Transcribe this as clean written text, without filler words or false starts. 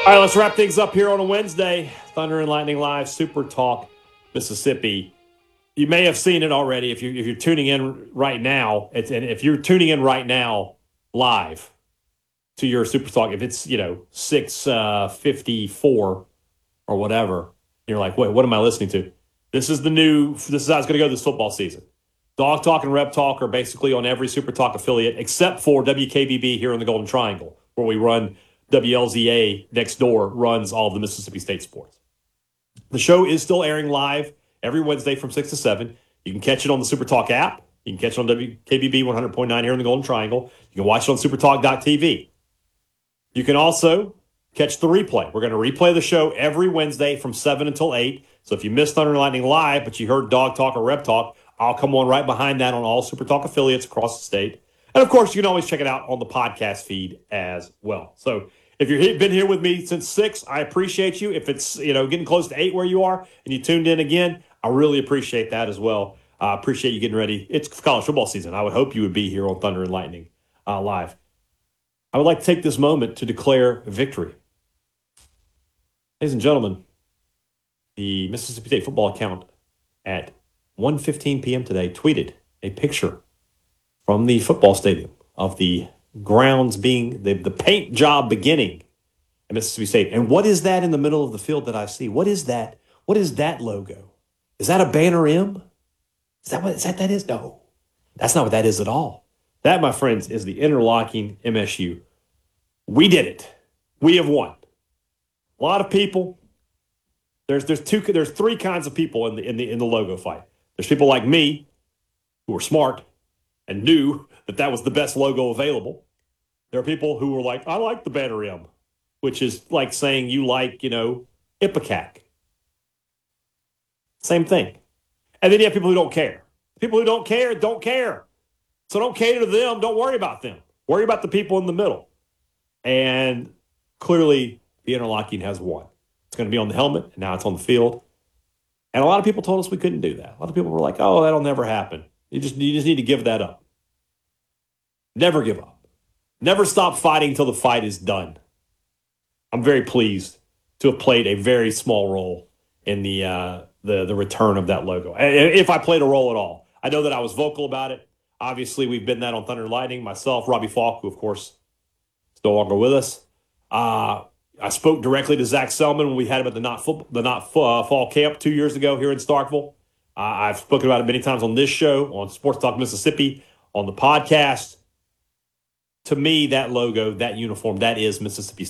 All right, let's wrap things up here on a Wednesday. Thunder and Lightning Live, Super Talk, Mississippi. You may have seen it already if you're tuning in right now. And if you're tuning in right now live to your Super Talk, if it's 6:54 or whatever, you're like, wait, what am I listening to? This is how it's going to go this football season. Dog Talk and Rep Talk are basically on every Super Talk affiliate except for WKBB here in the Golden Triangle, where we run WLZA next door runs all of the Mississippi State sports. The show is still airing live every Wednesday from 6 to 7. You can catch it on the Super Talk app. You can catch it on WKBB 100.9 here in the Golden Triangle. You can watch it on supertalk.tv. You can also catch the replay. We're going to replay the show every Wednesday from 7 until 8. So if you missed Thunder and Lightning Live, but you heard Dog Talk or Rep Talk, I'll come on right behind that on all Super Talk affiliates across the state. And, of course, you can always check it out on the podcast feed as well. So if you've been here with me since 6, I appreciate you. If it's getting close to 8 where you are and you tuned in again, I really appreciate that as well. I appreciate you getting ready. It's college football season. I would hope you would be here on Thunder and Lightning Live. I would like to take this moment to declare victory. Ladies and gentlemen, the Mississippi State football account at 1:15 p.m. today tweeted a picture from the football stadium of the grounds being the paint job beginning at Mississippi State. And what is that in the middle of the field that I see? What is that? What is that logo? Is that a banner M? Is that what that is? No, that's not what that is at all. That, my friends, is the interlocking MSU. We did it. We have won. A lot of people. There's three kinds of people in the logo fight. There's people like me who are smart and knew that was the best logo available. There are people who were like, I like the banner M, which is like saying you like, Ipecac. Same thing. And then you have people who don't care. People who don't care, don't care. So don't cater to them. Don't worry about them. Worry about the people in the middle. And clearly, the interlocking has won. It's going to be on the helmet, and now it's on the field. And a lot of people told us we couldn't do that. A lot of people were like, oh, that'll never happen. You just need to give that up. Never give up. Never stop fighting until the fight is done. I'm very pleased to have played a very small role in the return of that logo, if I played a role at all. I know that I was vocal about it. Obviously, we've been that on Thunder and Lightning. Myself, Robbie Falk, who, of course, is no longer with us. I spoke directly to Zach Selman when we had him at the Not Fall Camp 2 years ago here in Starkville. I've spoken about it many times on this show, on Sports Talk Mississippi, on the podcast. To me, that logo, that uniform, that is Mississippi